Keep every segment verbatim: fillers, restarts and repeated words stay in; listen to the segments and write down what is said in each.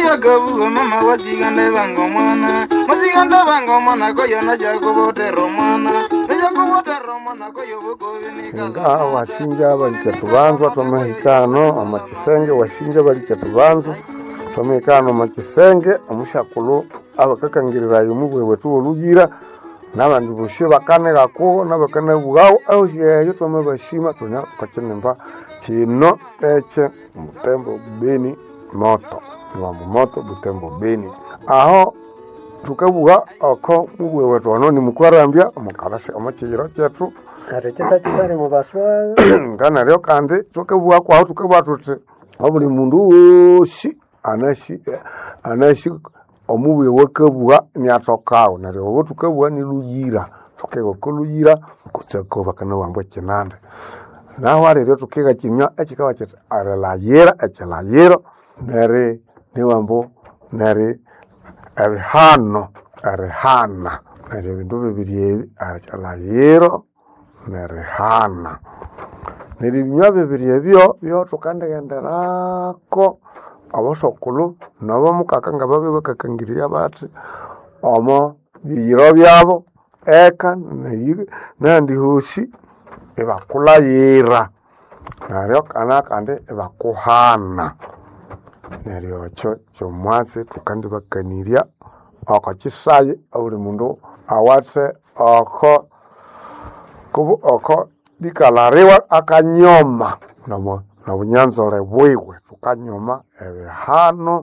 kabugo mama wasigande bango mwana wasigande bango mwana koyo na jagobote romana na jagobote romana koyo bugo nga washinja balike tubanzwa tomehikano amakisenge washinja balike tubanzwa tomehikano amakisenge omushakulu abakakangirira yumubwe wetu olugira n'abandi bushe bakane gako n'abakane bugao aho yeyo tome bashima tonya kachenemba kino eche Butembo Beni moto wa moto Butembo Beni aho tukabuga ako mubwe wetu anoni mukwarambya mukarashe amakiro cyetu arechesa kisare mubaswa ngana ryo kandi tukabuga kwa tukabuga tuti abuli mundu woshi anashi anashi omubwe wakabuga nyatokawo naryo wotukabuga ni luyira tukego koluyira kusako bakana wambwe kinande naho arero tukega kinya ekikawa cyete aralayera ekilayera nare niwambo nare abihano arihana nare bindu bibiri ebi aralayera narihana nari binywa bibiri ebyo byo tukandegenderako abasokulu nabo mukakanga babe bakakangiriya bati omo biyiro byabo eka nandi hoshi ebakulayira naryo kana kandi ebakuhana neryo kyo kyomwase tukandi bakanirya akakisaye abuli mundu awatse ako kubu oko dikalariwa akanyoma namo nabunyanzole bwiwe tukanyoma ebihano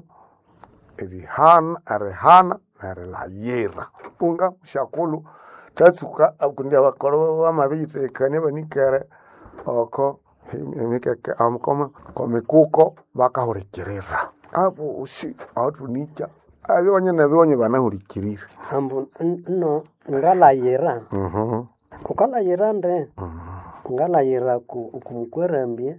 ebihano arihana narilayira unga shakulu tatsuka akundi abakoro bamabitekane banikere oko emikeke amkoma komikuko bakahurikirira abo ushi atunika abonye nabonye banahurikirira ambu no ngalayira mhm ukalayira nde ngalayira ku kumkwerambye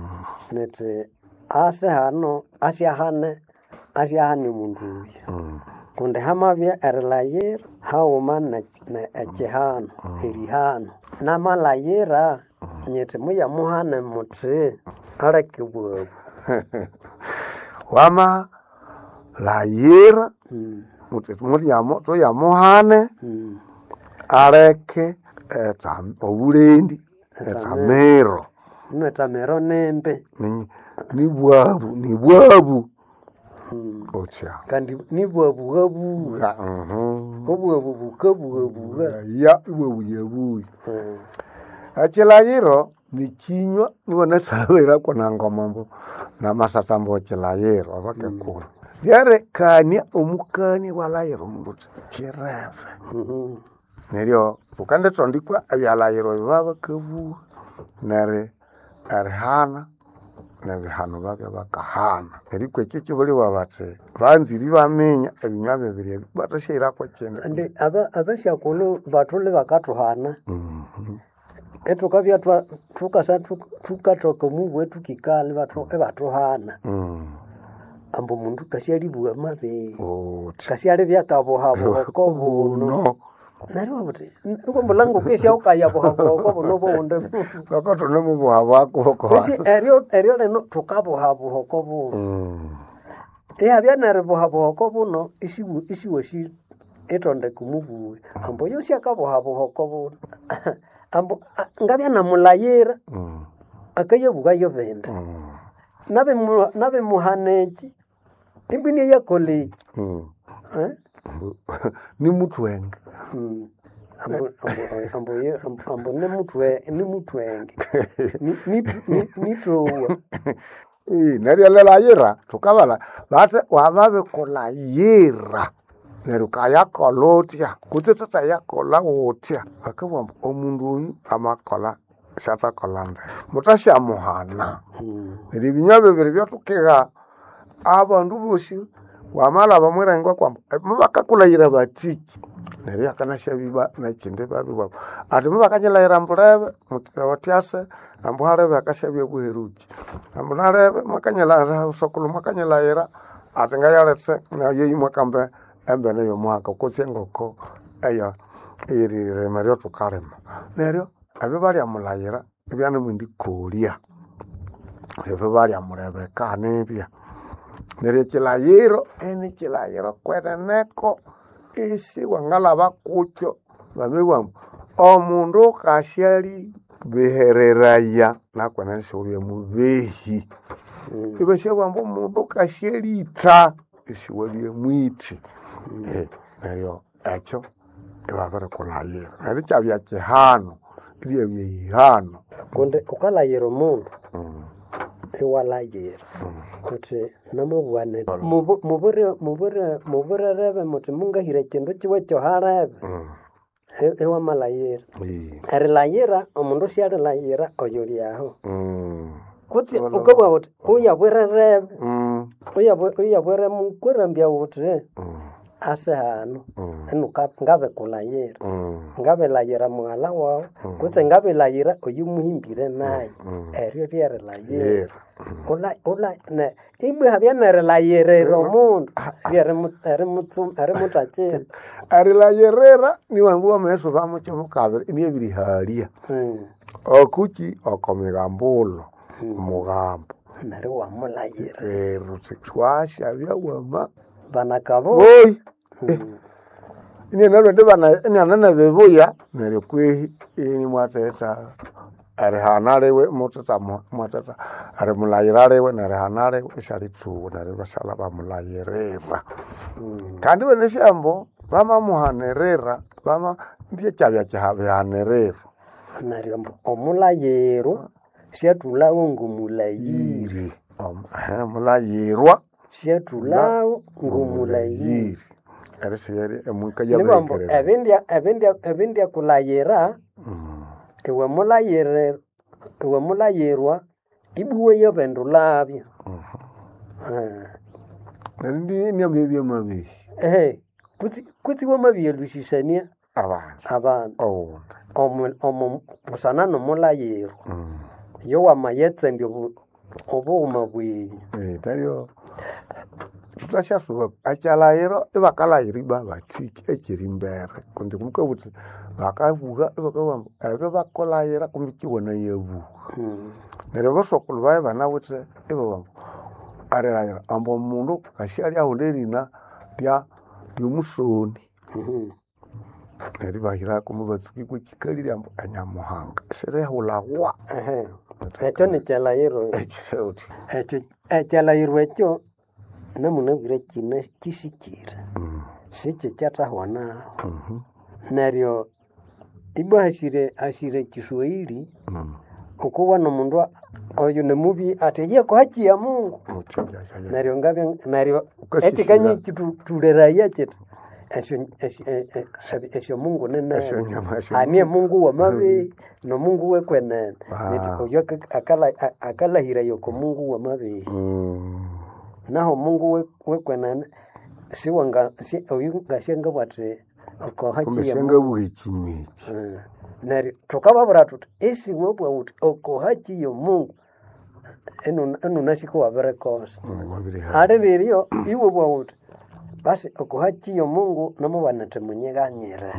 nete ase hano asyahane asyahane mundu kunde hamabya erilayira hauma na ekihano erihano namalayira nyete muya muhane muti alekibwe wama layira muti muriamo to yamuhane areke etam obulendi etamero netamero nembe ni ni bwabu ni bwabu ocha kandi ni bwabu gabu mhm obwabu bukabu gabu ya bwabu yabu achilayiro ni kinywa niwana salawera kona ngomambo na masatambo chilayiro abakekula yare kania omukani walayiro mbuti kirave mhm neryo ukande tondikwa abyalayiro baba kabu nare arhana nabihano babya bakahana erikwe kiki buli wabate banziri bamenya ebinywa bibiri batashira kwa cyenda ande aba abashakulu batule bakatuhana mhm etukabya twa tukasa tukatoka mubwe tukikali batho ebatuhana mhm ambo mundu kashalibuwa mabe oh kashali byakabo habo kobuno nariwa buti uko mulango kesha ukaya bo habo kobuno bonde bakato nemu bwabo akoko esi erio erio no tukabo habo kobuno mhm e habya narbo habo kobuno isibu isiwoshi etonde kumubuwe ambo yoshi akabo habo kobuno ambo ngabya namulayira mhm akaye bugayo bende mhm nabe nabe muhaneji imbini ya college mhm eh ni mutwenge mm ambo ambo ambo ambo ne mutwe ni mutwenge ni ni ni trowa eh nariyalayira tukabala bate wababe kolayira nerukaya kolotya kuteta yakola wotya akabwa omundu amakola shata kolanda mutasha muhana ribinya bibiri byatukega abandu boshi wamala bamwerengwa kwa mubakakulayira batiki neri akanasha biba na kinde babi wabo ati mubakanyela mbulebe mutawatyase ambuhale bakashabye buheruki ambunale makanyela sokulu makanyela era atinga yaletse na yeyi mwakambe embene yo mwaka kosengoko eyo iri remerio tukalema neryo abibali amulayira ebyane mwindi kolia ebibali amulebeka nebya neryo ekilayiro eni kilayiro kweneneko isi wangalaba kukyo bamibwamu omundu kasyali bihereraya nakwenene siwulye mubehi ibasyabwamba omundu kasyalitha isiwalye mwiti neryo ekyo ibabirikulayira neryo kyabya kihano ibyabya ihano kundi ukalayira omundu iwalayira kuti namubwane mubirerebe muti mungahira ekindu kiwe kyohalebe iwamalayira erilayira omundu syalilayira oyolyaho kuti ukabwa uti uyabwirerebe uyabwire mukurambya uti ase hano enu ngabikulayira ngabilayira mughala wawu kuti ngabilayira oyu muhimbire naye eryo lyerilayira ibwe habya nerilayirira omundu erimutachira erilayirira niwambu wameso bamukyomukabiri imyebirihalya okuki okomigambulo omugambo neryo wamulayira ero sikwashabya wama banakabo oyi inenalwende bana inanana bebuya neryo kwehi ini mwateta arihanaliwe mutata mwatata ari mulayiraliwe narihanaliwe ishalitsuwu neryo bashala bamulayirira kandi bene shambo bamamuhanirira bama ndiye kyabya kihabihanirira neryo omulayiro syatulawo ngumulayiri mulayirwa syatulawo ngumulayiri erisiyeri emuka nibambo yabekerera ebindya ebindya ebindya kulayira iwe mulayire iwe mulayirwa ibuwe yobendu labya nerindi niambebye mabihi ehe kuti kuti wamabyelushisania abantu abantu owundi omu omu busana nomulayiro yo wamayetsendya obughuma bwenyu neryo tutasyasuba akyalayiro ibakalayira iba bathiki ekirimbere kundi kumukabuthi bakabuha ibakabamba ebyo bakolayira kumbi kiwona yabuha neryo basokulu baye banawithe ibabamba arilayira ambo omundu kasyali ahunda erina lya lyomusoni neryo bahira kumbi batsuki kwekikalire ambo anyamuhanga sirihulawa ekyo nikyalayiro ekisauthi ekyo ekyalayiro ekyo namunabwire kina kisikire sikye kyathahwanaho neryo ibwa hasire hasire kiswahili ukuwana omundu oyo nemubi ati yeko haki ya Mungu neryo ngabya neryo ekikanyi kituleraye kiti esyo esyo Mungu nene ani Mungu wa mabe no Mungu wekwenene niti oyo akala akalahira yoko Mungu wa mabe naho Mungu wekwenene siwanga si oyu gashenga bwate ko haki ya Mungu ikimiki neryo tukababura tuti esi wobwa uti oko haki ya Mungu enu enu nashiko waberekosa ale biryo iwe bwa uti basi oko haki ya Mungu namubana temunyeganyira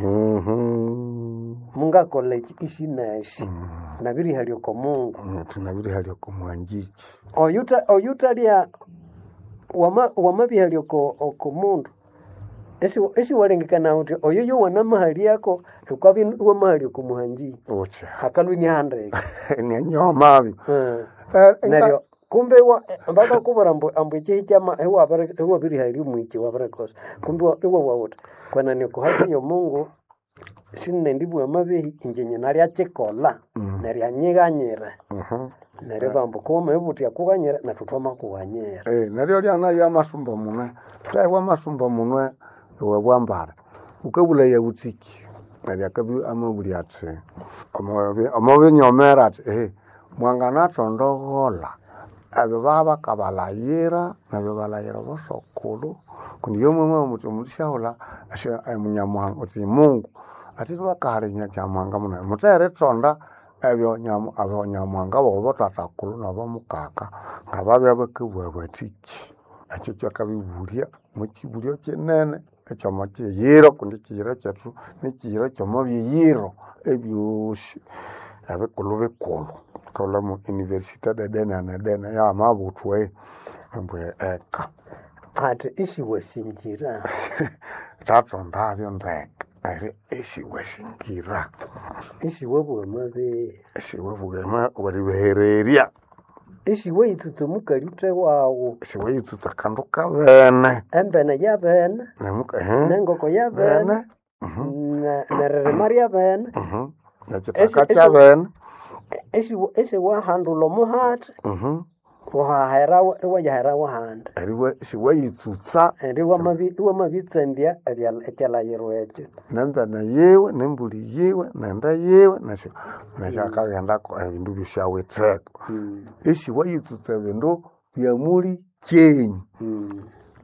munga college isi nashi nabiri hali oko Mungu tunabiri hali oko mwanjiki oyuta oyuta lya wama wamabi hali oko oko mundu esi esi walengekana uti oyo yo wana mahali yako ukwabi wa mahali oko muhanji ocha akalwini hundred ni nyoma neryo kumbe wa mbaka kubara mbo ambo chichama hewa bare hewa biri hali mwiki wa bare kos kumbe ewa wawuta kwana ni ko haki yo Mungu sinne ndibu amabehi injenye nali achekola neryo anyeganyira neryo bambo koma ebuti yakuganyira natutoma kuwanyira eh neryo lyana ya masumba munwe taiwa masumba munwe ewe bwambara ukabula ya butiki neryo akabi amabuli ati amabe amabe nyomera ati eh mwangana tondogola abo baba kabalayira nabo balayira bosokulu kundi yo mwe mutu mutishaula asha munyamuhanga uti Mungu ati twakale nyakyamanga muna mutere tonda ebyo nyamu abo nyamuhanga bo botatakulu nabo mukaka ngababya bakubwa batiki akyo kyakabibulia mukibulio kinene ekyo makiyiro kundi kiyiro kyatu nikiyiro kyomo byiro ebyoshi abekulu bekulu kola mu university de dena na dena ya mabutwe mbwe eka ati isiwasingira tatondavyo ndeka ari isiwasingira isiwabwamabe isiwavugema waribehereria isiwaitsutsa mukalite wawu isiwayitsutsa kandu kabene embene yabene nemuka ehe nengoko yabene bene mhm na- neririma ryabene mhm nakitaka kyabene esiwahandula omuhati mhm wahahera iwayahera wahanda ariwe isiwayitsutsa eri iwamabitsandya ekyalayiro ekyo nembene yiwe nembuli yiwe nenda yiwe nasho nashakaghendako ebindu byashawitheko Mm, isiwayitsutsa ebindu byamuli kyenyu mm.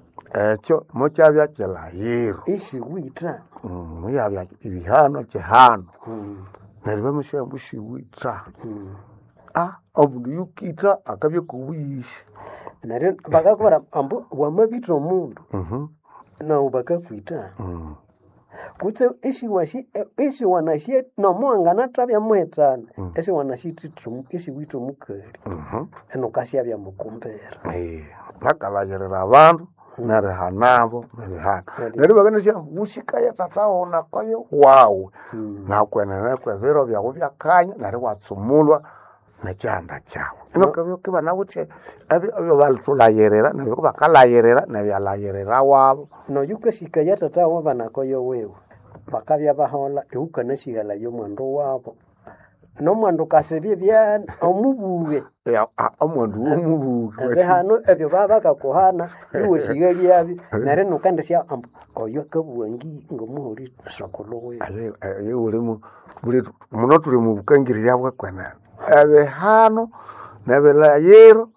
ekyo mukyabya kilayiro isiwitha Mm, muyabya ibihano kihano Mm, neryo bamushambu siwitha mm. ah omundu yukitha akabya kubuyishi neryo bakakubwira ambu wamabitha omundu mhm nawu bakakwitha mm kutse isiwashi isiwanasye nomuwanganathabya muhethana isiwanashitithira isiwitha omukali mhm enokasyabya mukumbera eh bakalayirira abandu nerihanabo nebihano neryo bakanashambu wusikaya tatawona kwayo wawu Mm. nakwenene kwebiro byawu byakanya neryo watsumulwa nekyanda kyawu inokabyo kibanawuthe ebyo balitulayirira nebyo bakalayirira nebyalayirira wabo noyukasikaya tata wabanakoyo wewe bakabya bahola iwukanasighalayo omwandu wabo nomwandu kasibye bya omubuwe Ya, ah, omwandu womubuke ebihano ebyo baba bakakuhana iwe sighalyabi neryo nukandisya ambu oyo akabuwangi ngomuholi sokolo wewe aye ulimu buli muno tuli mu bukangirira bwekwenene ebihano nebilayiro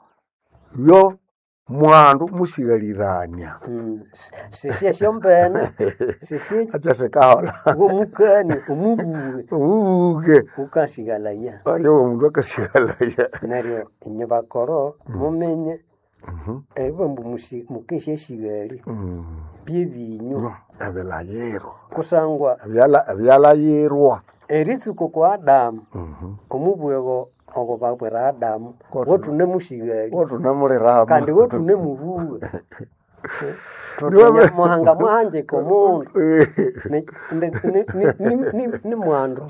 byo mwandu musigalirania Mm, sisye syombene sisye atasekahola womukani omubuwe umubuke ukasighalaya ayo omundu akasigalaya neryo inye bakoro mumenye Mhm. ebambu mukesya esighali Mm. byebinyu ebilayiro kusangwa ebyala ebyalayirwa eritsuko kwa adamu Mhm. omubwego obo babwera adamu wotune musighali otunamuliramu kandi wotune mubuwe Niwe- muhanga mwahanjika omundu ni- ni- ni- ni- ni- ni mwandu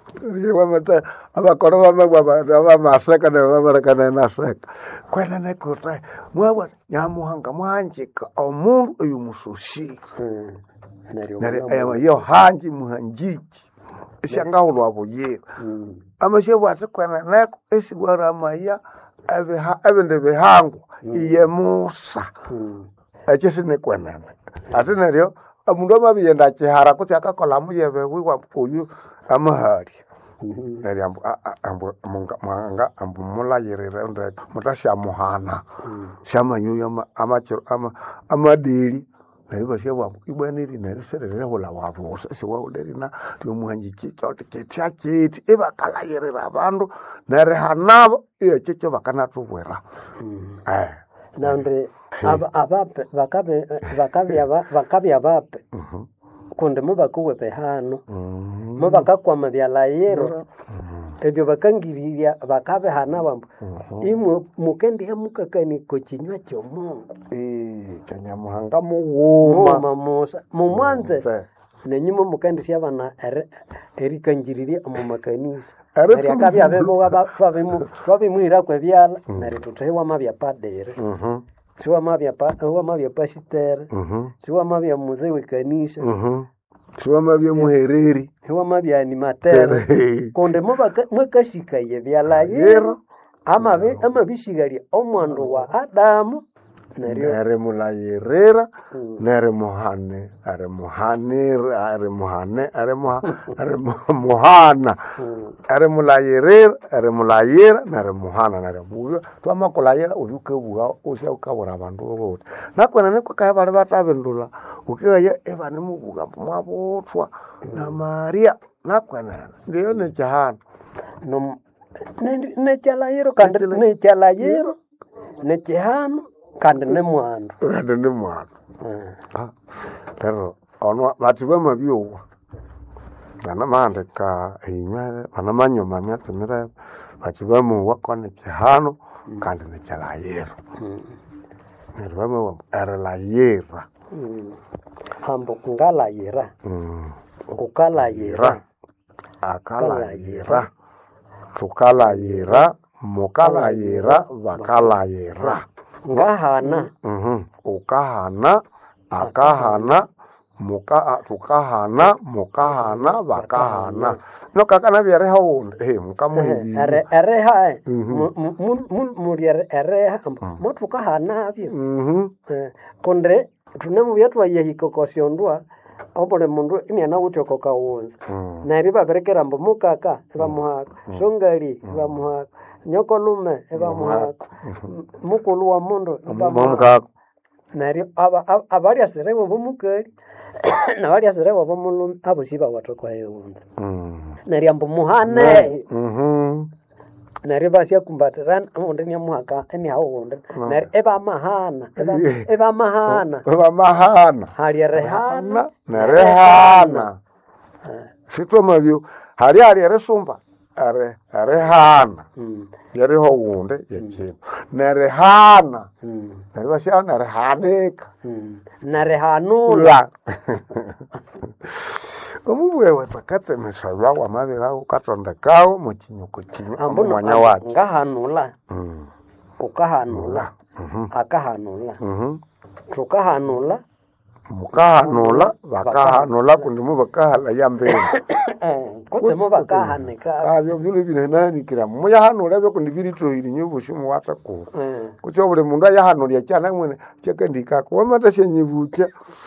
wamata abakoro bamegwa bamaseka nebabarekana naseka kwenene kuta mwawa nyamuhanga mwanjika omundu oyo musoshi Mm, neryo nari mwana ewa yo hanji muhanjiki isyangahulwa buyira Mm, amashebu ati kweneneko esiwaramaya ebiha- ebindi bihangwa iye musa mm, ekyo sinikwenene ati neryo omundu amabiyenda kihara kutsi akakola muyebe wiwa oyu amahali mhm, neryo ambu a- a- ambu munga- mwanga ambu mulayirire ndeke mutasyamuhana mm. syamanyuya ama- amakiro ama- amadeli neryo basyabu ambu ibwaniri neryo siririhula wabusa siwahulirina lyomuhanjiki kyoti kitya kiti ibakalayirira abandu nerihanabo iyekikyo bakanatubwira Mm. eh nandi aba- abape bakabe bakabya ba- bakabya bape mhm kundi mubakuwe behano mhm mubakakwama byalayiro ebyo bakangirirya bakabehana bambu imwe mukendiha mukakaniko kinywa kyomungu eh kyanyamuhanga muwuma muma musa mumwanze Se. nenyuma mukandisya abana eri- erikangirirya omu makanisa Eri neryo tsumu- akabya bebo twabimuhirako ebyala neryo tuthi iwamabya padere mhm siwamabya pa- iwamabya pasitere mhm siwamabya muze wekanisa mhm siwamabye muhereri iwamabya animatere kundi mubaka- mwakasikaye byalayiro amabi amabisigalya omwandu wa adamu neryo nerimulayirira Mm. nerimuhane arimuhanira arimuhane arimuha arimuhana Mm. arimulayirira arimulayira nerimuhana nerimubuya twamakulayira ulyukebuha usya ukabura abandu bobote nakwenene kwakaya bali batabindula ukikaya ebanimubuga mwabuthwa na Maria nakwenene ndiyo nekihana Nom- ne- nekyalayiro kandi Nekyala- nekyalayiro nekihano kandi nemwandu kandi ni mwana Mm. Ah, pero ono bati bamabyowa banamandika inywe banamanyoma myatsi mirebe bati bamuwa kone kihano kandi nekyalayiro nervame eralayira Mm. Ambo ngalayira. mm Ukalayira. akalayira tukalayira mukalayira bakalayira Ngahana. mhm ukahana akahana muka tukahana mukahana bakahana no kakana byareha wonde he mukamuhi Ere ereha. Mhm. Mun mun muri ereha. Motu kahana byo. mhm Eh, Konde tunemu byatwa yehikokosyondwa. Obole mundu imyana utoko kawunza. Mm. Na riba berekera mbo mukaka eba muhaka. Songali eba muhaka. Nyokolume eba muhaka. Mukulu wa mundu eba muhaka. mumka Nari aba aba- abali asere wo mukali. Na bali asere wo mulu abo siba watoko yewunza. mm Nari ambo muhane. mhm Nari basia kumbatirana amunde nya muhaka emi hawo wonde. Nari eba mahana eba eba mahana. baba mahana Hali rehana. hana nerehana sitwa mabyo hari hari resumba are arehana Mm. yariho wunde yakino nerehana Mm. neribasha nerehanika Mm. Narehanula. ula omubwewe pakatsemesa lwawa mabega ukatondekao muchinyuko chinyu Ambo mwanya wachi ngahanula. mm Ukahanula. mhm Akahanula. mhm Tukahanula. mukahanula bakahanula kundi mubakahala yambere Eh, kote mo bakahanika. abyo bino bino nani kira muyahanula byo kundi biri tohiri nyubushimu wataku Eh. kutyo buli mundu ayahanulya cyana mwene cyakandika ko mata shenyibuke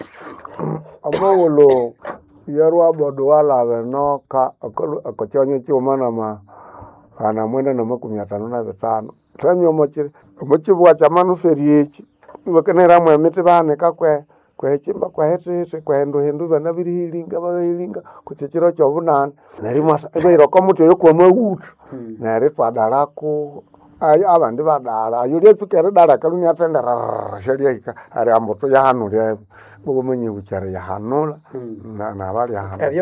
amawolo yarwa bodo wala benoka akochonye cyumana ma ana mwenda na makumi atano na bitano tanyo mochire mochibwa chamanu feriechi bakenera mwe miti bane kakwe kwechimba kwa hetete kwa hendo hendo bana biri hilinga bahilinga kuchechero chobunana nari masa ebero komuto yokwa mawutu nari twadalako ayi abandi badala ayuri tsukere dala kalunya atendera sharia ika ari amboto yahanulya bogomenye buchare yahanula na na bali yahanula